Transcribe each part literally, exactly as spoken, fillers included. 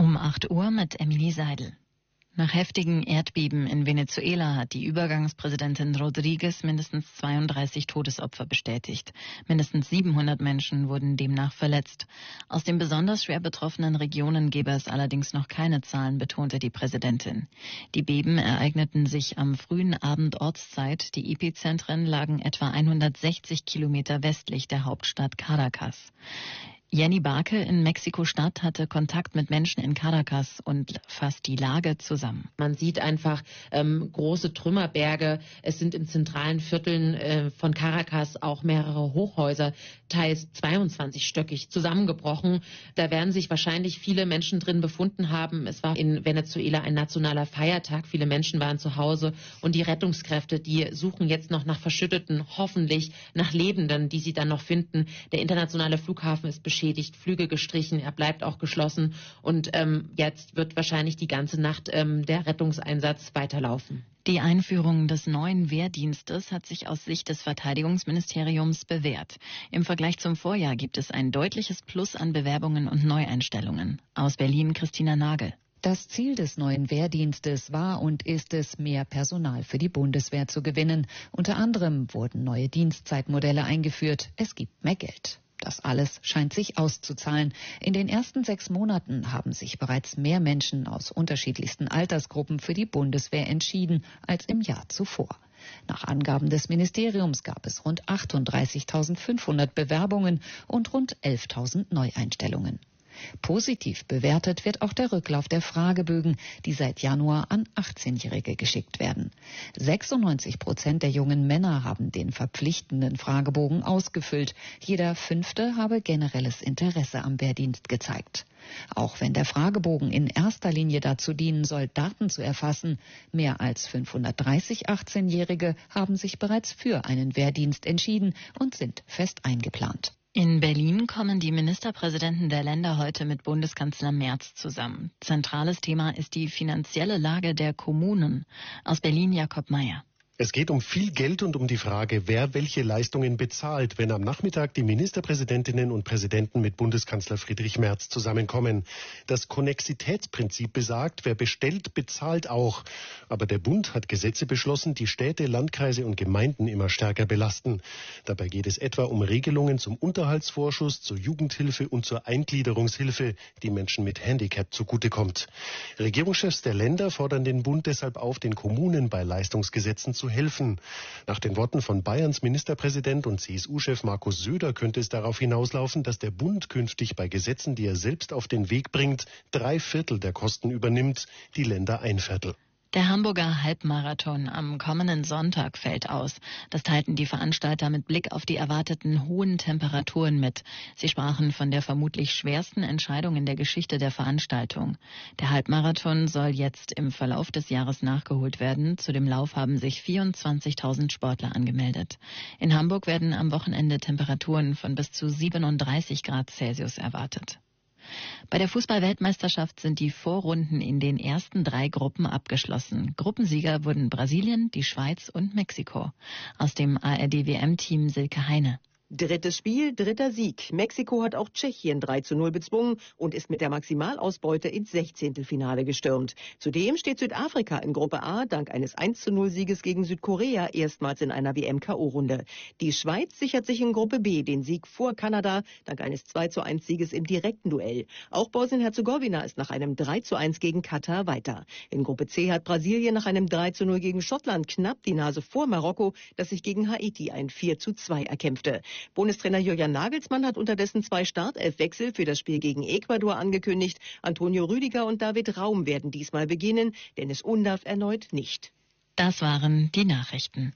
Um acht Uhr mit Emilie Seidel. Nach heftigen Erdbeben in Venezuela hat die Übergangspräsidentin Rodriguez mindestens zweiunddreißig Todesopfer bestätigt. Mindestens siebenhundert Menschen wurden demnach verletzt. Aus den besonders schwer betroffenen Regionen gebe es allerdings noch keine Zahlen, betonte die Präsidentin. Die Beben ereigneten sich am frühen Abend Ortszeit. Die Epizentren lagen etwa hundertsechzig Kilometer westlich der Hauptstadt Caracas. Jenny Barke in Mexiko-Stadt hatte Kontakt mit Menschen in Caracas und fasst die Lage zusammen. Man sieht einfach ähm, große Trümmerberge. Es sind in zentralen Vierteln äh, von Caracas auch mehrere Hochhäuser, teils zweiundzwanzigstöckig, zusammengebrochen. Da werden sich wahrscheinlich viele Menschen drin befunden haben. Es war in Venezuela ein nationaler Feiertag. Viele Menschen waren zu Hause und die Rettungskräfte, die suchen jetzt noch nach Verschütteten, hoffentlich nach Lebenden, die sie dann noch finden. Der internationale Flughafen ist beschädigt. Beschädigt, Flüge gestrichen, er bleibt auch geschlossen und ähm, jetzt wird wahrscheinlich die ganze Nacht ähm, der Rettungseinsatz weiterlaufen. Die Einführung des neuen Wehrdienstes hat sich aus Sicht des Verteidigungsministeriums bewährt. Im Vergleich zum Vorjahr gibt es ein deutliches Plus an Bewerbungen und Neueinstellungen. Aus Berlin Christina Nagel. Das Ziel des neuen Wehrdienstes war und ist es, mehr Personal für die Bundeswehr zu gewinnen. Unter anderem wurden neue Dienstzeitmodelle eingeführt. Es gibt mehr Geld. Das alles scheint sich auszuzahlen. In den ersten sechs Monaten haben sich bereits mehr Menschen aus unterschiedlichsten Altersgruppen für die Bundeswehr entschieden als im Jahr zuvor. Nach Angaben des Ministeriums gab es rund achtunddreißigtausendfünfhundert Bewerbungen und rund elftausend Neueinstellungen. Positiv bewertet wird auch der Rücklauf der Fragebögen, die seit Januar an achtzehnjährige geschickt werden. sechsundneunzig Prozent der jungen Männer haben den verpflichtenden Fragebogen ausgefüllt. Jeder Fünfte habe generelles Interesse am Wehrdienst gezeigt. Auch wenn der Fragebogen in erster Linie dazu dienen soll, Daten zu erfassen, mehr als fünfhundertdreißig achtzehnjährige haben sich bereits für einen Wehrdienst entschieden und sind fest eingeplant. In Berlin kommen die Ministerpräsidenten der Länder heute mit Bundeskanzler Merz zusammen. Zentrales Thema ist die finanzielle Lage der Kommunen. Aus Berlin Jakob Mayer. Es geht um viel Geld und um die Frage, wer welche Leistungen bezahlt, wenn am Nachmittag die Ministerpräsidentinnen und Präsidenten mit Bundeskanzler Friedrich Merz zusammenkommen. Das Konnexitätsprinzip besagt, wer bestellt, bezahlt auch. Aber der Bund hat Gesetze beschlossen, die Städte, Landkreise und Gemeinden immer stärker belasten. Dabei geht es etwa um Regelungen zum Unterhaltsvorschuss, zur Jugendhilfe und zur Eingliederungshilfe, die Menschen mit Handicap zugutekommt. Regierungschefs der Länder fordern den Bund deshalb auf, den Kommunen bei Leistungsgesetzen zu helfen. Nach den Worten von Bayerns Ministerpräsident und C S U-Chef Markus Söder könnte es darauf hinauslaufen, dass der Bund künftig bei Gesetzen, die er selbst auf den Weg bringt, drei Viertel der Kosten übernimmt, die Länder ein Viertel. Der Hamburger Halbmarathon am kommenden Sonntag fällt aus. Das teilten die Veranstalter mit Blick auf die erwarteten hohen Temperaturen mit. Sie sprachen von der vermutlich schwersten Entscheidung in der Geschichte der Veranstaltung. Der Halbmarathon soll jetzt im Verlauf des Jahres nachgeholt werden. Zu dem Lauf haben sich vierundzwanzigtausend Sportler angemeldet. In Hamburg werden am Wochenende Temperaturen von bis zu siebenunddreißig Grad Celsius erwartet. Bei der Fußball-Weltmeisterschaft sind die Vorrunden in den ersten drei Gruppen abgeschlossen. Gruppensieger wurden Brasilien, die Schweiz und Mexiko. Aus dem A R D W M-Team Silke Heine. Drittes Spiel, dritter Sieg. Mexiko hat auch Tschechien drei zu null bezwungen und ist mit der Maximalausbeute ins Sechzehntelfinale gestürmt. Zudem steht Südafrika in Gruppe A dank eines eins zu null Sieges gegen Südkorea erstmals in einer W M-K O-Runde. Die Schweiz sichert sich in Gruppe B den Sieg vor Kanada dank eines zwei zu eins Sieges im direkten Duell. Auch Bosnien-Herzegowina ist nach einem drei zu eins gegen Katar weiter. In Gruppe C hat Brasilien nach einem drei zu null gegen Schottland knapp die Nase vor Marokko, das sich gegen Haiti ein vier zu zwei erkämpfte. Bundestrainer Julian Nagelsmann hat unterdessen zwei Startelfwechsel für das Spiel gegen Ecuador angekündigt. Antonio Rüdiger und David Raum werden diesmal beginnen, Dennis Undaff erneut nicht. Das waren die Nachrichten.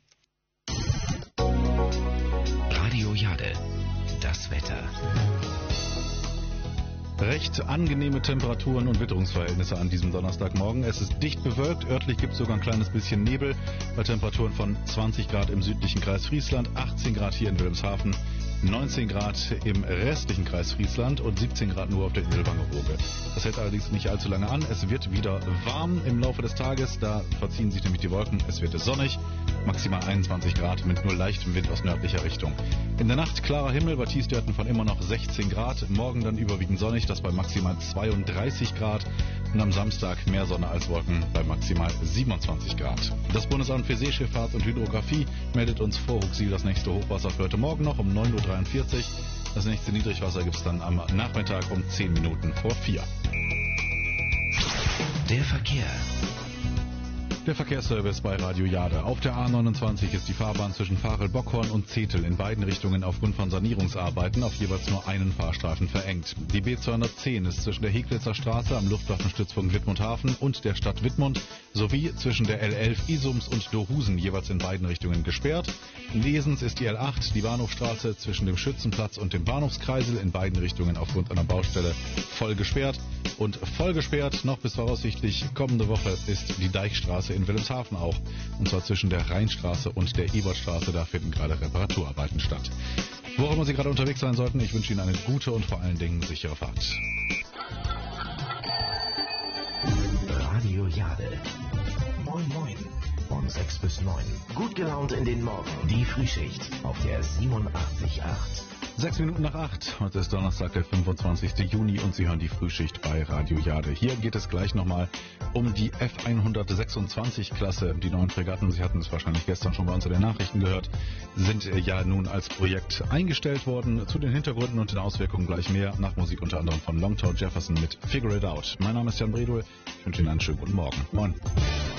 Radio Jade, das Wetter. Recht angenehme Temperaturen und Witterungsverhältnisse an diesem Donnerstagmorgen. Es ist dicht bewölkt, örtlich gibt es sogar ein kleines bisschen Nebel. Bei Temperaturen von zwanzig Grad im südlichen Kreis Friesland, achtzehn Grad hier in Wilhelmshaven, neunzehn Grad im restlichen Kreis Friesland und siebzehn Grad nur auf der Inselwangerooge. Das hält allerdings nicht allzu lange an. Es wird wieder warm im Laufe des Tages. Da verziehen sich nämlich die Wolken. Es wird sonnig. Maximal einundzwanzig Grad mit nur leichtem Wind aus nördlicher Richtung. In der Nacht klarer Himmel bei Tiefstwerten von immer noch sechzehn Grad. Morgen dann überwiegend sonnig, das bei maximal zweiunddreißig Grad. Und am Samstag mehr Sonne als Wolken bei maximal siebenundzwanzig Grad. Das Bundesamt für Seeschifffahrt und Hydrographie meldet uns vor Huxil das nächste Hochwasser für heute Morgen noch um neun Uhr dreiundvierzig. Das nächste Niedrigwasser gibt es dann am Nachmittag um zehn Minuten vor vier. Der Verkehr. Der Verkehrsservice bei Radio Jade. Auf der A neunundzwanzig ist die Fahrbahn zwischen Farel-Bockhorn und Zetel in beiden Richtungen aufgrund von Sanierungsarbeiten auf jeweils nur einen Fahrstreifen verengt. Die B zweihundertzehn ist zwischen der Heglitzer Straße am Luftwaffenstützpunkt Wittmundhafen und der Stadt Wittmund sowie zwischen der L elf Isums und Dohusen jeweils in beiden Richtungen gesperrt. Lesens ist die L acht, die Bahnhofstraße zwischen dem Schützenplatz und dem Bahnhofskreisel in beiden Richtungen aufgrund einer Baustelle voll gesperrt. Und voll gesperrt noch bis voraussichtlich kommende Woche ist die Deichstraße in Wilhelmshaven auch. Und zwar zwischen der Rheinstraße und der Ebertstraße. Da finden gerade Reparaturarbeiten statt. Wo auch immer Sie gerade unterwegs sein sollten, ich wünsche Ihnen eine gute und vor allen Dingen sichere Fahrt. Radio Jade. Moin Moin. Von sechs bis neun. Gut gelaunt in den Morgen. Die Frühschicht auf der siebenundachtzig Komma acht. Sechs Minuten nach acht. Heute ist Donnerstag, der fünfundzwanzigste Juni und Sie hören die Frühschicht bei Radio Jade. Hier geht es gleich nochmal um die F hundertsechsundzwanzig Klasse. Die neuen Fregatten, Sie hatten es wahrscheinlich gestern schon bei uns in den Nachrichten gehört, sind ja nun als Projekt eingestellt worden. Zu den Hintergründen und den Auswirkungen gleich mehr. Nach Musik unter anderem von Longtown Jefferson mit Figure It Out. Mein Name ist Jan Bredul. Ich wünsche Ihnen einen schönen guten Morgen. Moin.